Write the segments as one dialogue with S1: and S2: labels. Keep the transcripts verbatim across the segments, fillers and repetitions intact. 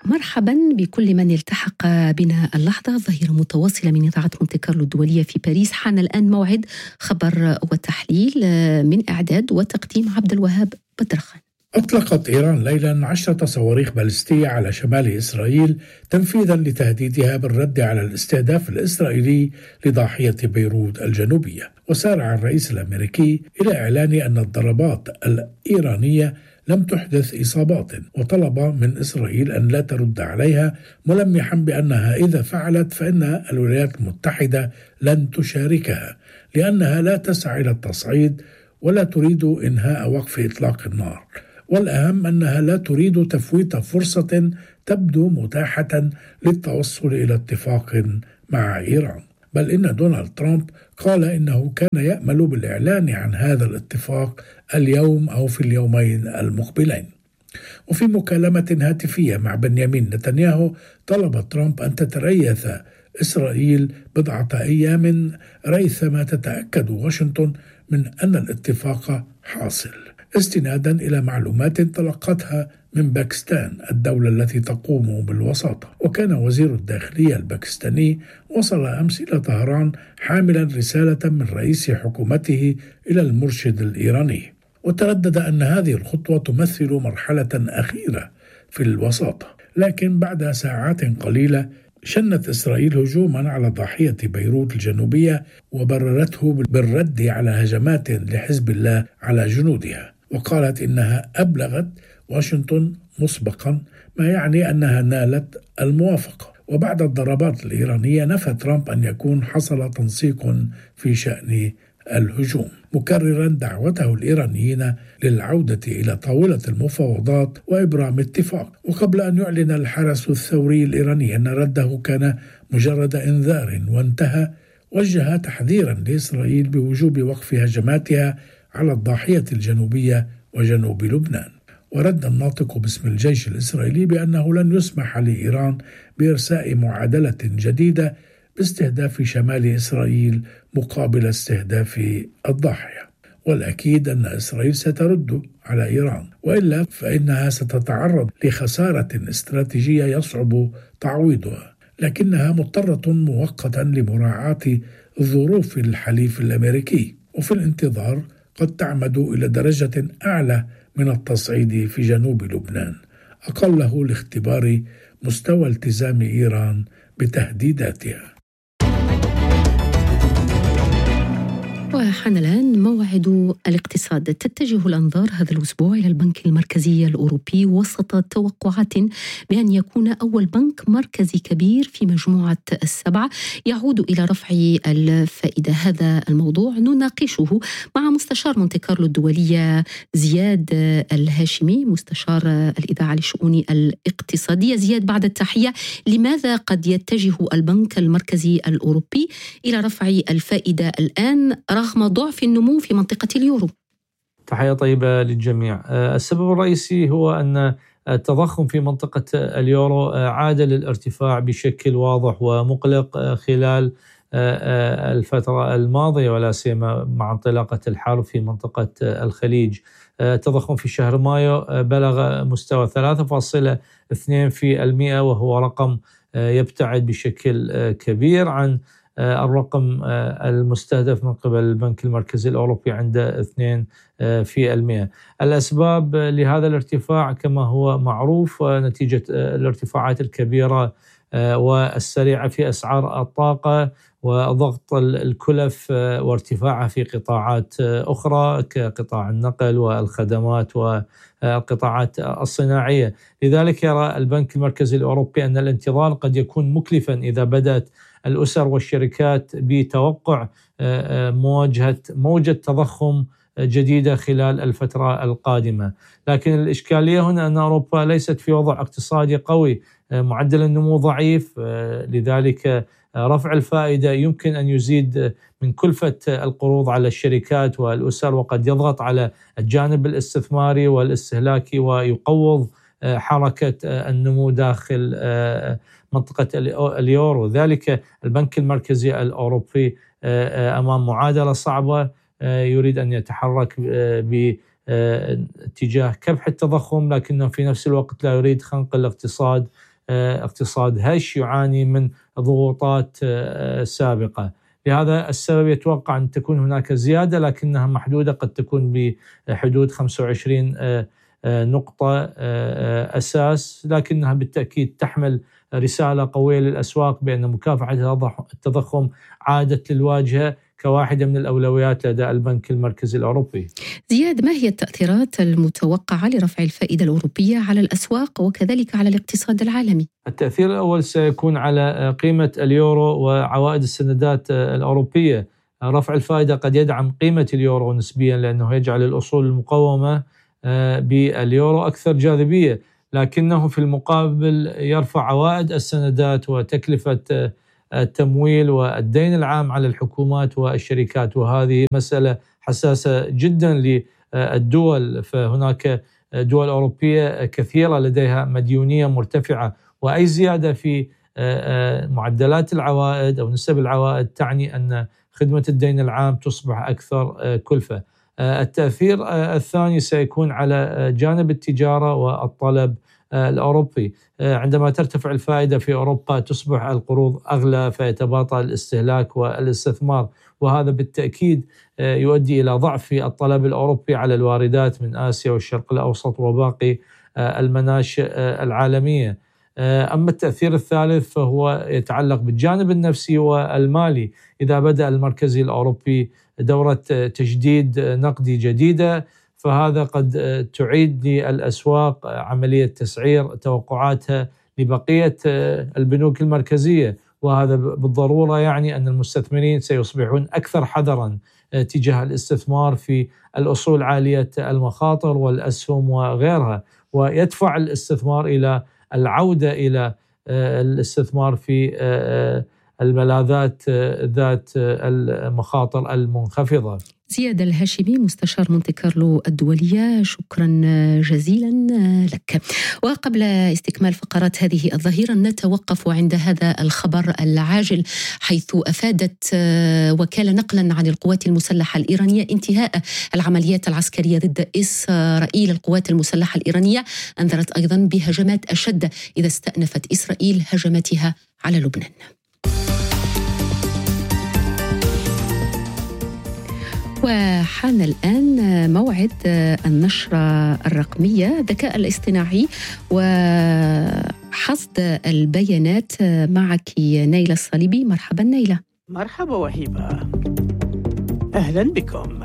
S1: مرحبا بكل من التحق بنا اللحظة. ظهيرة متواصلة من إذاعة مونتي كارلو الدولية في باريس. حان الآن موعد خبر وتحليل من إعداد وتقديم عبد الوهاب بدرخان.
S2: أطلقت إيران ليلا عشرة صواريخ باليستية على شمال إسرائيل تنفيذا لتهديدها بالرد على الاستهداف الإسرائيلي لضاحية بيروت الجنوبية. وسارع الرئيس الأمريكي إلى إعلان أن الضربات الإيرانية لم تحدث إصابات، وطلب من إسرائيل أن لا ترد عليها، ملمحا بأنها إذا فعلت فإن الولايات المتحدة لن تشاركها، لأنها لا تسعى إلى التصعيد ولا تريد إنهاء وقف إطلاق النار، والأهم أنها لا تريد تفويت فرصة تبدو متاحة للتوصل إلى اتفاق مع إيران. بل إن دونالد ترامب قال إنه كان يأمل بالإعلان عن هذا الاتفاق اليوم أو في اليومين المقبلين. وفي مكالمة هاتفية مع بنيامين نتنياهو طلب ترامب أن تتريث إسرائيل بضعة أيام ريثما تتأكد واشنطن من أن الاتفاق حاصل، استنادا إلى معلومات تلقتها من باكستان الدولة التي تقوم بالوساطة. وكان وزير الداخلية الباكستاني وصل أمس إلى طهران حاملا رسالة من رئيس حكومته إلى المرشد الإيراني، وتردد أن هذه الخطوة تمثل مرحلة أخيرة في الوساطة. لكن بعد ساعات قليلة شنت إسرائيل هجوما على ضاحية بيروت الجنوبية وبررته بالرد على هجمات لحزب الله على جنودها، وقالت إنها أبلغت واشنطن مسبقا، ما يعني أنها نالت الموافقة. وبعد الضربات الإيرانية نفى ترامب أن يكون حصل تنسيق في شأن الهجوم، مكررا دعوته الإيرانيين للعودة إلى طاولة المفاوضات وإبرام اتفاق. وقبل أن يعلن الحرس الثوري الإيراني أن رده كان مجرد إنذار وانتهى، وجه تحذيرا لإسرائيل بوجوب وقف هجماتها على الضاحية الجنوبية وجنوب لبنان. ورد الناطق باسم الجيش الإسرائيلي بأنه لن يسمح لإيران بإرساء معادلة جديدة باستهداف شمال إسرائيل مقابل استهداف الضاحية. والأكيد أن إسرائيل سترد على إيران، وإلا فإنها ستتعرض لخسارة استراتيجية يصعب تعويضها، لكنها مضطرة مؤقتا لمراعاة ظروف الحليف الأمريكي، وفي الانتظار قد تعمد إلى درجة أعلى من التصعيد في جنوب لبنان، أقله لاختبار مستوى التزام إيران بتهديداتها.
S1: وحان الآن موعد الاقتصاد. تتجه الأنظار هذا الأسبوع إلى البنك المركزي الأوروبي وسط توقعات بأن يكون أول بنك مركزي كبير في مجموعة السبعة يعود إلى رفع الفائدة. هذا الموضوع نناقشه مع مستشار مونتي كارلو الدولية زياد الهاشمي، مستشار الإذاعة للشؤون الاقتصادية. زياد، بعد التحية، لماذا قد يتجه البنك المركزي الأوروبي إلى رفع الفائدة الآن رغم ضعف النمو في منطقة اليورو؟
S3: تحية طيبة للجميع. السبب الرئيسي هو أن التضخم في منطقة اليورو عاد للارتفاع بشكل واضح ومقلق خلال الفترة الماضية، ولا سيما مع انطلاقة الحرب في منطقة الخليج. التضخم في شهر مايو بلغ مستوى ثلاثة فاصلة اثنين بالمئة، وهو رقم يبتعد بشكل كبير عن الرقم المستهدف من قبل البنك المركزي الأوروبي عند اثنين بالمئة. الأسباب لهذا الارتفاع كما هو معروف نتيجة الارتفاعات الكبيرة والسريعة في أسعار الطاقة وضغط الكلف وارتفاعها في قطاعات أخرى كقطاع النقل والخدمات والقطاعات الصناعية. لذلك يرى البنك المركزي الأوروبي أن الانتظار قد يكون مكلفا إذا بدأت الأسر والشركات بتوقع مواجهة موجة تضخم جديدة خلال الفترة القادمة. لكن الإشكالية هنا أن أوروبا ليست في وضع اقتصادي قوي، معدل النمو ضعيف، لذلك رفع الفائدة يمكن أن يزيد من كلفة القروض على الشركات والأسر، وقد يضغط على الجانب الاستثماري والاستهلاكي ويقوض حركة النمو داخل منطقة اليورو. ذلك البنك المركزي الأوروبي أمام معادلة صعبة، يريد أن يتحرك باتجاه كبح التضخم، لكنه في نفس الوقت لا يريد خنق الاقتصاد اقتصاد هش يعاني من ضغوطات سابقة. لهذا السبب يتوقع أن تكون هناك زيادة لكنها محدودة، قد تكون بحدود خمسة وعشرين نقطة أساس، لكنها بالتأكيد تحمل رسالة قوية للأسواق بأن مكافحة التضخم عادت للواجهة كواحدة من الأولويات لدى البنك المركزي الأوروبي.
S1: زياد، ما هي التأثيرات المتوقعة لرفع الفائدة الأوروبية على الأسواق وكذلك على الاقتصاد العالمي؟
S3: التأثير الأول سيكون على قيمة اليورو وعوائد السندات الأوروبية. رفع الفائدة قد يدعم قيمة اليورو نسبيا لأنه يجعل الأصول المقومة باليورو أكثر جاذبية، لكنه في المقابل يرفع عوائد السندات وتكلفة التمويل والدين العام على الحكومات والشركات، وهذه مسألة حساسة جدا للدول. فهناك دول أوروبية كثيرة لديها مديونية مرتفعة، وأي زيادة في معدلات العوائد أو نسب العوائد تعني أن خدمة الدين العام تصبح أكثر كلفة. التأثير الثاني سيكون على جانب التجارة والطلب الأوروبي. عندما ترتفع الفائدة في أوروبا تصبح القروض أغلى فيتباطأ الاستهلاك والاستثمار، وهذا بالتأكيد يؤدي إلى ضعف الطلب الأوروبي على الواردات من آسيا والشرق الأوسط وباقي المناشئ العالمية. أما التأثير الثالث فهو يتعلق بالجانب النفسي والمالي. إذا بدأ المركزي الأوروبي دورة تجديد نقدي جديدة فهذا قد تعيد للأسواق عملية تسعير توقعاتها لبقية البنوك المركزية، وهذا بالضرورة يعني أن المستثمرين سيصبحون أكثر حذراً تجاه الاستثمار في الأصول عالية المخاطر والأسهم وغيرها، ويدفع الاستثمار إلى العودة إلى الاستثمار في الملاذات ذات المخاطر المنخفضة.
S1: زياد الهاشمي، مستشار مونتي كارلو الدولية، شكرا جزيلا لك. وقبل استكمال فقرات هذه الظهيرة نتوقف عند هذا الخبر العاجل، حيث أفادت وكالة نقلا عن القوات المسلحة الإيرانية انتهاء العمليات العسكرية ضد إسرائيل. القوات المسلحة الإيرانية أنذرت أيضا بهجمات أشد إذا استأنفت إسرائيل هجماتها على لبنان. وحان الآن موعد النشرة الرقمية، الذكاء الاصطناعي وحصد البيانات. معك نيلة الصليبي. مرحبا نيلة.
S4: مرحبا وهيبة، أهلا بكم.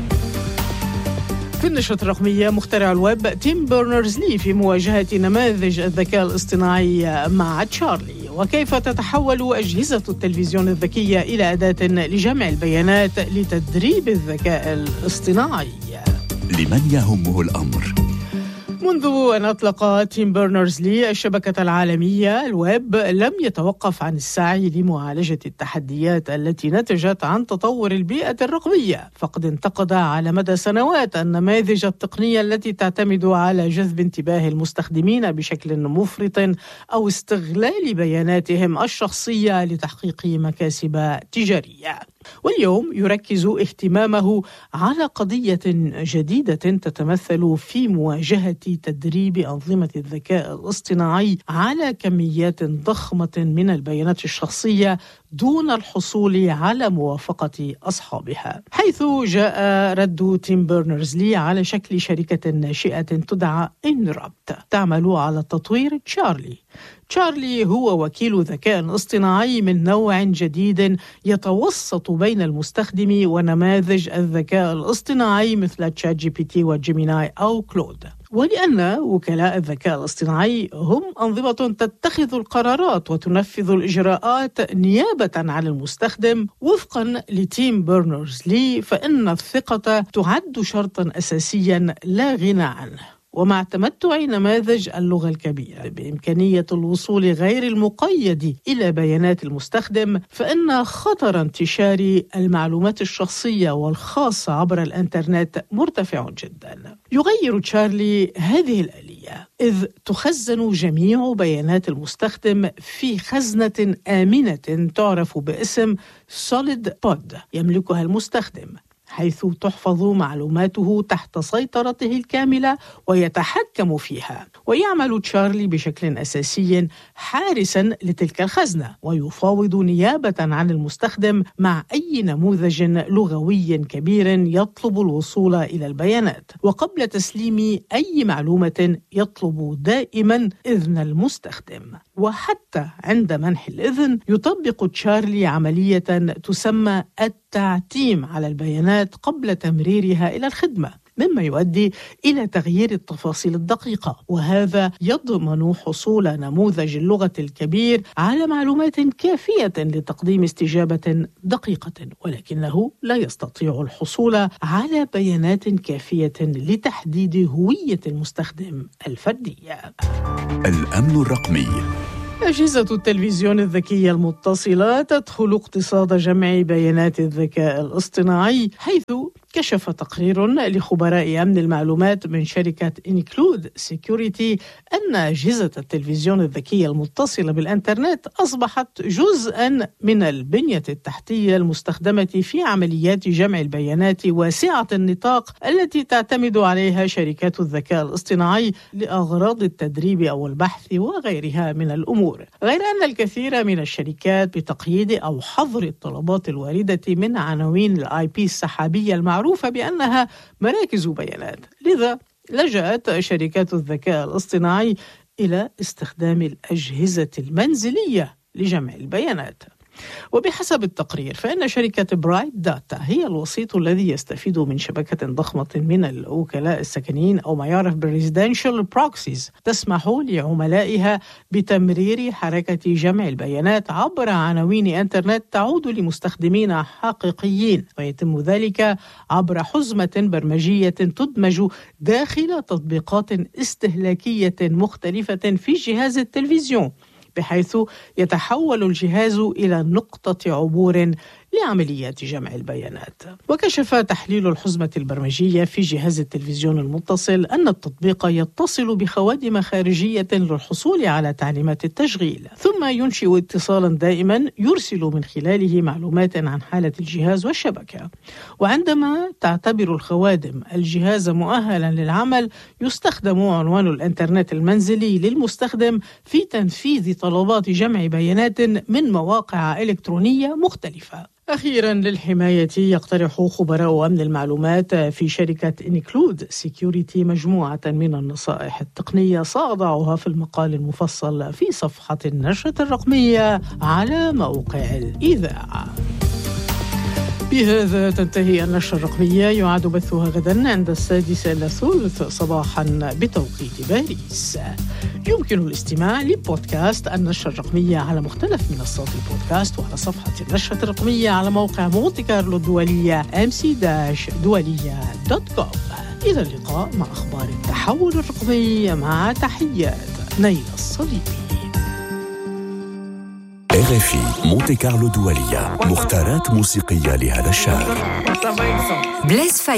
S4: في النشرة الرقمية، مخترع الويب تيم بيرنرز-لي في مواجهة نماذج الذكاء الاصطناعي مع تشارلي، وكيف تتحول أجهزة التلفزيون الذكية إلى أداة لجمع البيانات لتدريب الذكاء الاصطناعي.
S5: لمن يهمه الأمر؟
S4: منذ أن أطلق تيم بيرنرز-لي الشبكة العالمية الويب لم يتوقف عن السعي لمعالجة التحديات التي نتجت عن تطور البيئة الرقمية، فقد انتقد على مدى سنوات النماذج التقنية التي تعتمد على جذب انتباه المستخدمين بشكل مفرط أو استغلال بياناتهم الشخصية لتحقيق مكاسب تجارية. واليوم يركز اهتمامه على قضية جديدة تتمثل في مواجهة تدريب أنظمة الذكاء الاصطناعي على كميات ضخمة من البيانات الشخصية دون الحصول على موافقة أصحابها، حيث جاء رد تيم بيرنرز-لي على شكل شركة ناشئة تدعى إنرابت تعمل على تطوير تشارلي. تشارلي هو وكيل ذكاء اصطناعي من نوع جديد يتوسط بين المستخدم ونماذج الذكاء الاصطناعي مثل تشات جي بي تي وجيميناي أو كلود. ولأن وكلاء الذكاء الاصطناعي هم أنظمة تتخذ القرارات وتنفذ الإجراءات نيابة عن المستخدم، وفقا لتيم بيرنرز-لي فإن الثقة تعد شرطا أساسيا لا غنى عنه. ومع تمتع نماذج اللغة الكبيرة بإمكانية الوصول غير المقيد إلى بيانات المستخدم، فإن خطر انتشار المعلومات الشخصية والخاصة عبر الإنترنت مرتفع جدا. يغير تشارلي هذه الآلية، إذ تخزن جميع بيانات المستخدم في خزنة آمنة تعرف باسم سوليد بود يملكها المستخدم. حيث تحفظ معلوماته تحت سيطرته الكاملة ويتحكم فيها. ويعمل تشارلي بشكل أساسي حارساً لتلك الخزنة، ويفاوض نيابة عن المستخدم مع أي نموذج لغوي كبير يطلب الوصول إلى البيانات. وقبل تسليم أي معلومة يطلب دائماً إذن المستخدم. وحتى عند منح الإذن يطبق تشارلي عملية تسمى التعتيم على البيانات قبل تمريرها إلى الخدمة، مما يؤدي إلى تغيير التفاصيل الدقيقة، وهذا يضمن حصول نموذج اللغة الكبير على معلومات كافية لتقديم استجابة دقيقة، ولكنه لا يستطيع الحصول على بيانات كافية لتحديد هوية المستخدم الفردية.
S5: الأمن الرقمي.
S4: أجهزة التلفزيون الذكية المتصلة تدخل اقتصاد جمع بيانات الذكاء الاصطناعي، حيث كشف تقرير لخبراء أمن المعلومات من شركة إنكلود سيكوريتي أن أجهزة التلفزيون الذكية المتصلة بالإنترنت أصبحت جزءاً من البنية التحتية المستخدمة في عمليات جمع البيانات واسعة النطاق التي تعتمد عليها شركات الذكاء الاصطناعي لأغراض التدريب أو البحث وغيرها من الأمور. غير أن الكثير من الشركات بتقييد أو حظر الطلبات الواردة من عناوين الآي بي السحابية المعروفة معروفة بأنها مراكز بيانات، لذا لجأت شركات الذكاء الاصطناعي إلى استخدام الأجهزة المنزلية لجمع البيانات. وبحسب التقرير فإن شركة برايت داتا هي الوسيط الذي يستفيد من شبكة ضخمة من الوكلاء السكنيين أو ما يعرف بالريزيدنشال بروكسيز، تسمح لعملائها بتمرير حركة جمع البيانات عبر عناوين إنترنت تعود لمستخدمين حقيقيين، ويتم ذلك عبر حزمة برمجية تدمج داخل تطبيقات استهلاكية مختلفة في جهاز التلفزيون، بحيث يتحول الجهاز إلى نقطة عبور لعمليات جمع البيانات. وكشف تحليل الحزمة البرمجية في جهاز التلفزيون المتصل أن التطبيق يتصل بخوادم خارجية للحصول على تعليمات التشغيل، ثم ينشئ اتصالا دائما يرسل من خلاله معلومات عن حالة الجهاز والشبكة. وعندما تعتبر الخوادم الجهاز مؤهلا للعمل، يستخدم عنوان الإنترنت المنزلي للمستخدم في تنفيذ طلبات جمع بيانات من مواقع إلكترونية مختلفة. أخيراً للحماية، يقترح خبراء أمن المعلومات في شركة إنكلود سيكوريتي مجموعة من النصائح التقنية سأضعها في المقال المفصل في صفحة النشرة الرقمية على موقع الإذاعة. بهذا تنتهي النشرة الرقمية، يعاد بثها غدا عند السادسة إلى الثلث صباحا بتوقيت باريس. يمكن الاستماع لبودكاست النشرة الرقمية على مختلف منصات البودكاست وعلى صفحة النشرة الرقمية على موقع مونتي كارلو الدولية إم سي دولية دوت كوم. إلى اللقاء مع أخبار التحول الرقمي، مع تحيات نيل الصليبي.
S5: آر إف إي مونتي كارلو الدولية، مختارات موسيقية لهذا الشهر.